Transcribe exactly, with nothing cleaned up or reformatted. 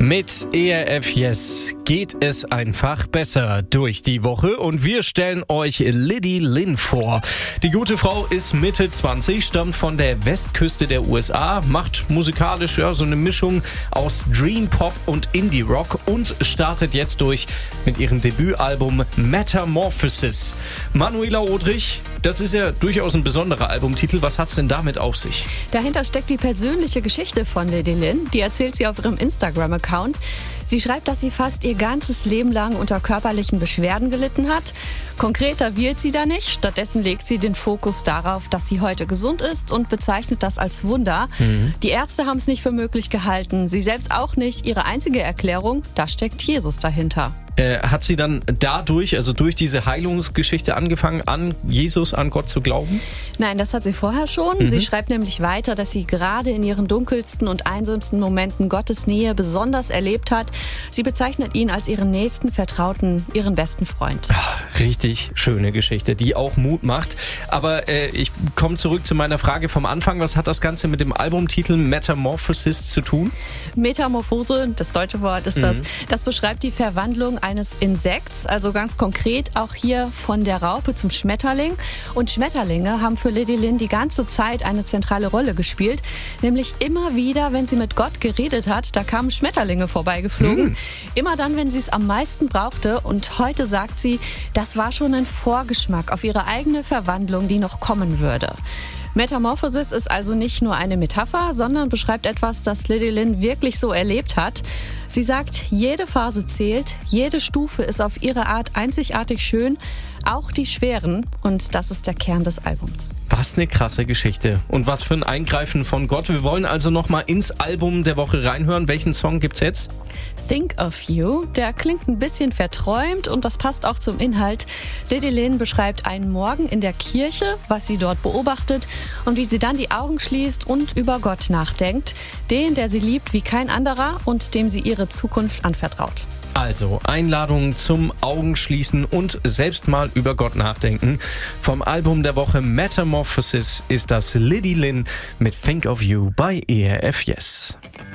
Mit E R F Yes geht es einfach besser durch die Woche und wir stellen euch Lady Lynn vor. Die gute Frau ist Mitte zwanzig, stammt von der Westküste der U S A, macht musikalisch ja so eine Mischung aus Dream Pop und Indie Rock und startet jetzt durch mit ihrem Debütalbum Metamorphosis. Manuela Odrich, das ist ja durchaus ein besonderer Albumtitel. Was hat's denn damit auf sich? Dahinter steckt die persönliche Geschichte von Lady Lynn. Die erzählt sie auf ihrem Instagram-Account. Sie schreibt, dass sie fast ihr ganzes Leben lang unter körperlichen Beschwerden gelitten hat. Konkreter wird sie da nicht. Stattdessen legt sie den Fokus darauf, dass sie heute gesund ist und bezeichnet das als Wunder. Mhm. Die Ärzte haben es nicht für möglich gehalten. Sie selbst auch nicht. Ihre einzige Erklärung, da steckt Jesus dahinter. Äh, hat sie dann dadurch, also durch diese Heilungsgeschichte angefangen, an Jesus, an Gott zu glauben? Nein, das hat sie vorher schon. Mhm. Sie schreibt nämlich weiter, dass sie gerade in ihren dunkelsten und einsamsten Momenten Gottes Nähe besonders erlebt hat. Sie bezeichnet ihn als ihren nächsten Vertrauten, ihren besten Freund. Ach, richtig schöne Geschichte, die auch Mut macht. Aber äh, ich komme zurück zu meiner Frage vom Anfang. Was hat das Ganze mit dem Albumtitel Metamorphosis zu tun? Metamorphose, das deutsche Wort ist das. Mhm. Das beschreibt die Verwandlung eines Insekts, also ganz konkret auch hier von der Raupe zum Schmetterling. Und Schmetterlinge haben für Lady Lynn die ganze Zeit eine zentrale Rolle gespielt. Nämlich immer wieder, wenn sie mit Gott geredet hat, da kamen Schmetterlinge vorbeigeflogen. Mhm. Immer dann, wenn sie es am meisten brauchte. Und heute sagt sie, das war schon ein Vorgeschmack auf ihre eigene Verwandlung, die noch kommen würde. Metamorphosis ist also nicht nur eine Metapher, sondern beschreibt etwas, das Lady Lynn wirklich so erlebt hat. Sie sagt, jede Phase zählt, jede Stufe ist auf ihre Art einzigartig schön, auch die schweren. Und das ist der Kern des Albums. Was eine krasse Geschichte. Und was für ein Eingreifen von Gott. Wir wollen also nochmal ins Album der Woche reinhören. Welchen Song gibt's jetzt? Think of You. Der klingt ein bisschen verträumt und das passt auch zum Inhalt. Lady Lynn beschreibt einen Morgen in der Kirche, was sie dort beobachtet und wie sie dann die Augen schließt und über Gott nachdenkt. Den, der sie liebt wie kein anderer und dem sie ihre Zukunft anvertraut. Also Einladung zum Augenschließen und selbst mal über Gott nachdenken. Vom Album der Woche Metamorphosis ist das Lady Lynn mit Think of You bei E R F Yes.